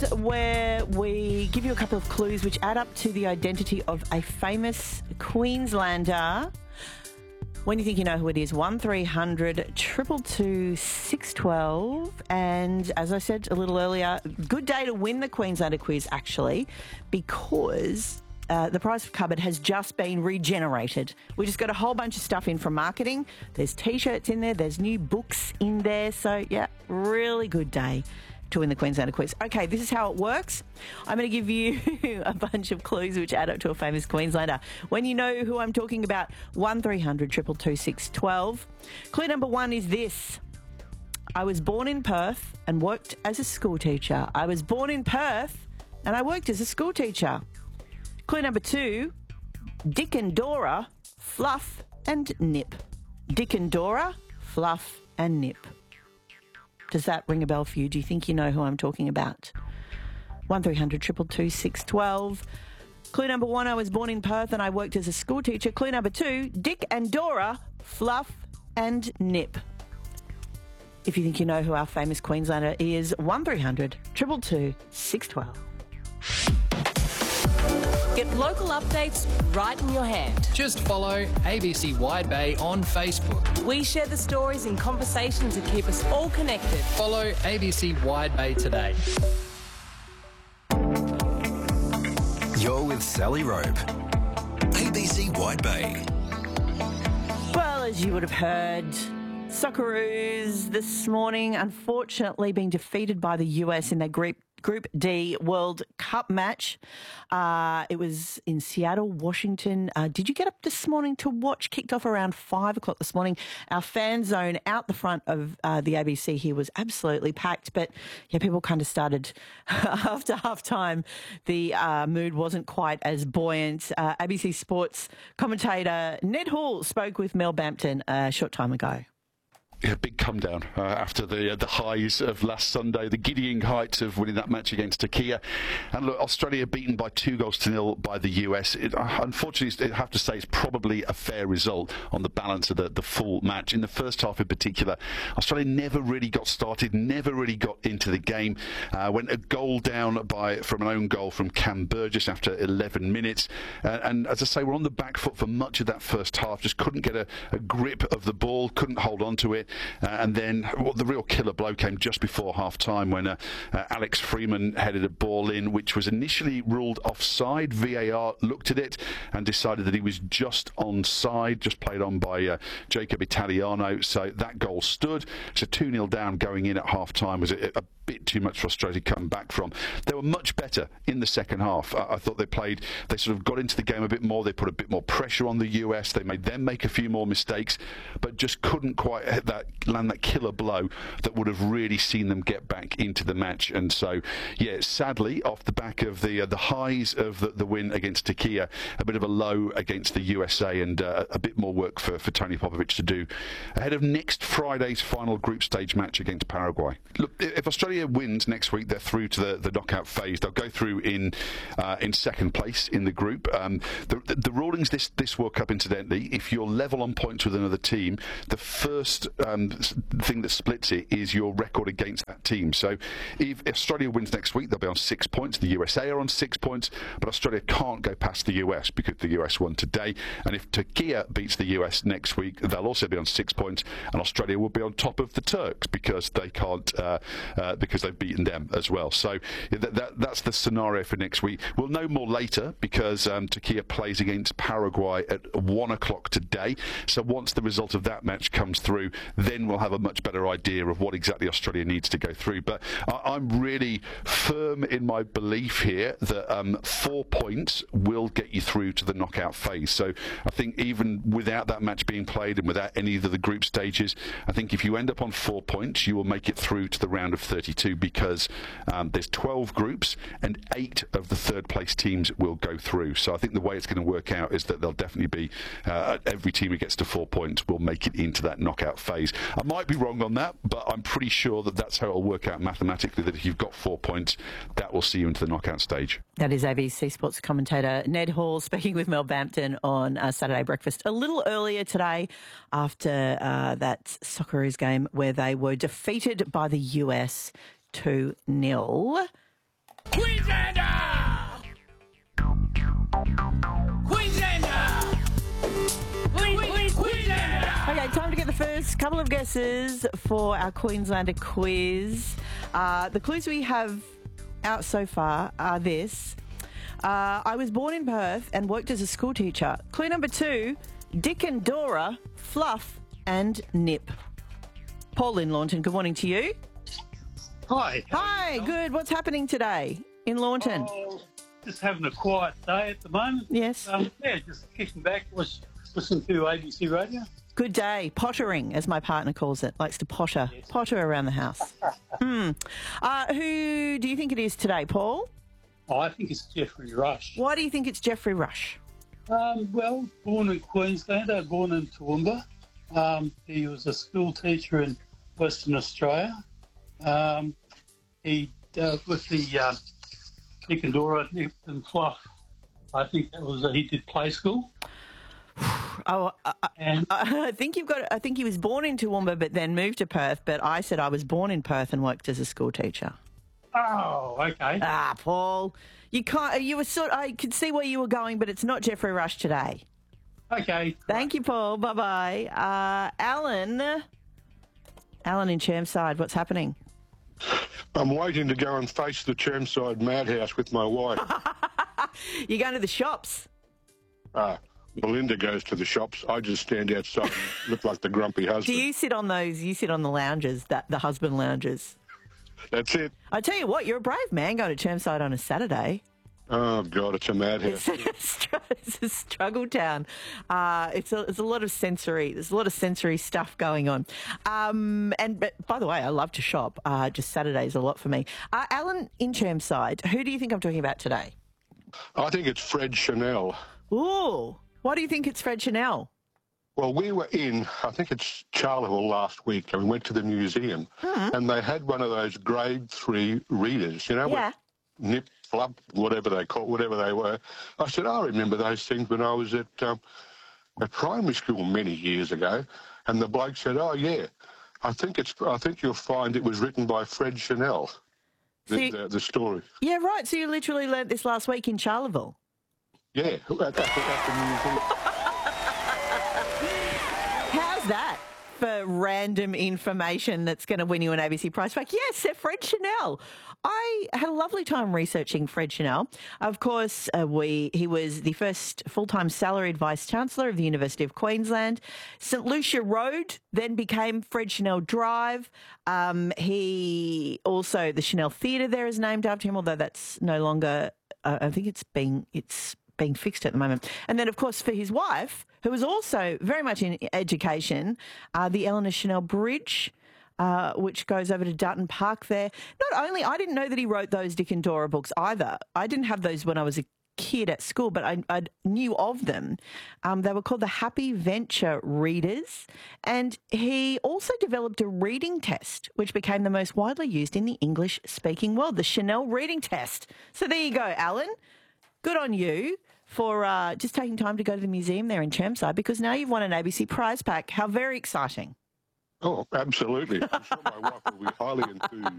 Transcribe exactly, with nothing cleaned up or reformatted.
is where we give you a couple of clues which add up to the identity of a famous Queenslander. When you think you know who it is, one three hundred two two two six one two. And as I said a little earlier, good day to win the Queenslander quiz, actually, because uh, the prize for cupboard has just been regenerated. We just got a whole bunch of stuff in from marketing. There's T-shirts in there. There's new books in there. So, yeah, really good day to win the Queenslander quiz. Okay, this is how it works. I'm going to give you a bunch of clues which add up to a famous Queenslander. When you know who I'm talking about, one three hundred two two two six one two. Clue number one is this. I was born in Perth and worked as a school teacher. I was born in Perth and I worked as a school teacher. Clue number two, Dick and Dora, Fluff and Nip. Dick and Dora, Fluff and Nip. Does that ring a bell for you? Do you think you know who I'm talking about? one three hundred two two two six one two. Clue number one, I was born in Perth and I worked as a school teacher. Clue number two, Dick and Dora, Fluff and Nip. If you think you know who our famous Queenslander is, one three hundred two two two six one two. Get local updates right in your hand. Just follow A B C Wide Bay on Facebook. We share the stories and conversations that keep us all connected. Follow A B C Wide Bay today. You're with Sally Rope. A B C Wide Bay. Well, as you would have heard, Socceroos this morning unfortunately being defeated by the U S in their group Group D World Cup match. Uh, it was in Seattle, Washington. Uh, did you get up this morning to watch? Kicked off around five o'clock this morning. Our fan zone out the front of uh, the A B C here was absolutely packed, but yeah, people kind of started after half time. The uh, mood wasn't quite as buoyant. Uh, A B C Sports commentator Ned Hall spoke with Mel Bampton a short time ago. Yeah, big come down uh, after the uh, the highs of last Sunday, the giddying heights of winning that match against Turkey. And look, Australia beaten by two goals to nil by the U S. It, uh, unfortunately, I have to say it's probably a fair result on the balance of the, the full match. In the first half in particular, Australia never really got started, never really got into the game. Uh, went a goal down by from an own goal from Cam Burgess after eleven minutes. Uh, and as I say, we're on the back foot for much of that first half. Just couldn't get a, a grip of the ball, couldn't hold on to it. Uh, and then well, the real killer blow came just before half-time when uh, uh, Alex Freeman headed a ball in, which was initially ruled offside. V A R looked at it and decided that he was just onside, just played on by uh, Jacob Italiano. So that goal stood. So two nil down going in at half-time was a, a bit too much for Australia to come back from. They were much better in the second half. I, I thought they played, they sort of got into the game a bit more. They put a bit more pressure on the U S. They made them make a few more mistakes, but just couldn't quite hit that land that killer blow that would have really seen them get back into the match. And so, yeah, sadly, off the back of the uh, the highs of the, the win against Turkey, a bit of a low against the U S A, and uh, a bit more work for, for Tony Popovich to do ahead of next Friday's final group stage match against Paraguay. Look, if Australia wins next week, they're through to the, the knockout phase. They'll go through in uh, in second place in the group. Um, the, the, the rulings this, this World Cup, incidentally, if you're level on points with another team, the first um, thing that splits it is your record against that team. So if Australia wins next week, they'll be on six points. The U S A are on six points, but Australia can't go past the U S because the U S won today. And if Turkey beats the U S next week, they'll also be on six points, and Australia will be on top of the Turks because they can't uh, uh, because they've beaten them as well. So that, that, that's the scenario for next week. We'll know more later because um, Turkey plays against Paraguay at one o'clock today. So once the result of that match comes through, then we'll have a much better idea of what exactly Australia needs to go through. But I, I'm really firm in my belief here that um, four points will get you through to the knockout phase. So I think even without that match being played and without any of the group stages, I think if you end up on four points, you will make it through to the round of thirty-two because um, there's twelve groups and eight of the third place teams will go through. So I think the way it's going to work out is that there'll definitely be uh, every team who gets to four points will make it into that knockout phase. I might be wrong on that, but I'm pretty sure that that's how it'll work out mathematically, that if you've got four points, that will see you into the knockout stage. That is A B C Sports commentator Ned Hall speaking with Mel Bampton on uh, Saturday Breakfast a little earlier today after uh, that Socceroos game where they were defeated by the U S two nil. guesses, couple of guesses for our Queenslander quiz. Uh, the clues we have out so far are this. Uh, I was born in Perth and worked as a school teacher. Clue number two, Dick and Dora, Fluff and Nip. Paul in Launton, good morning to you. Hi. Hi, good. What's happening today in Launton? Oh, just having a quiet day at the moment. Yes. Um, yeah, just kicking back, was listening to A B C Radio. Good day. Pottering, as my partner calls it. Likes to potter. Yes. Potter around the house. hmm. Uh, who do you think it is today, Paul? Oh, I think it's Jeffrey Rush. Why do you think it's Jeffrey Rush? Um, well, born in Queensland, uh, born in Toowoomba. Um, he was a school teacher in Western Australia. Um, he, uh, with the uh, Nick and Dora, Nip and Fluff, I think that was, uh, he did play school. Oh, I, and, I think you've got. I think he was born in Toowoomba, but then moved to Perth. But I said I was born in Perth and worked as a school teacher. Oh, okay. Ah, Paul, you can't. You were sort. I could see where you were going, but it's not Jeffrey Rush today. Okay. Thank you, Paul. Bye bye. Uh, Alan. Alan in Chermside. What's happening? I'm waiting to go and face the Chermside madhouse with my wife. You're going to the shops. Ah. Belinda goes to the shops. I just stand outside and look like the grumpy husband. Do you sit on those? You sit on the lounges, that the husband lounges. That's it. I tell you what, you're a brave man going to Chermside on a Saturday. Oh God, it's a madhouse. It's, it's a struggle town. Uh, it's a it's a lot of sensory. There's a lot of sensory stuff going on. Um, and but by the way, I love to shop. Uh, just Saturday's a lot for me. Uh, Alan in Chermside. Who do you think I'm talking about today? I think it's Fred Chanel. Ooh. Why do you think it's Fred Chanel? Well, we were in, I think it's Charleville last week, and we went to the museum, mm-hmm. and they had one of those grade three readers, you know, yeah. with Nip, Flub, whatever they call, whatever they were. I said, I remember those things when I was at, um, at primary school many years ago, and the bloke said, oh yeah, I think it's, I think you'll find it was written by Fred Chanel, the, so you, the, the story. Yeah, right. So you literally learnt this last week in Charleville. Yeah, at the, at the museum. How's that for random information that's going to win you an A B C prize pack? Yes, Fred Chanel. I had a lovely time researching Fred Chanel. Of course, uh, we he was the first full-time salaried Vice-Chancellor of the University of Queensland. St Lucia Road then became Fred Chanel Drive. Um, he also, the Chanel Theatre there is named after him, although that's no longer, uh, I think it's being, it's being fixed at the moment. And then, of course, for his wife, who was also very much in education, uh, the Eleanor Chanel Bridge, uh, which goes over to Dutton Park there. Not only, I didn't know that he wrote those Dick and Dora books either. I didn't have those when I was a kid at school, but I, I knew of them. Um, they were called the Happy Venture Readers. And he also developed a reading test, which became the most widely used in the English-speaking world, the Chanel Reading Test. So there you go, Alan. Good on you for uh, just taking time to go to the museum there in Chermside, because now you've won an A B C prize pack. How very exciting. Oh, absolutely. I'm sure my wife will be highly enthused.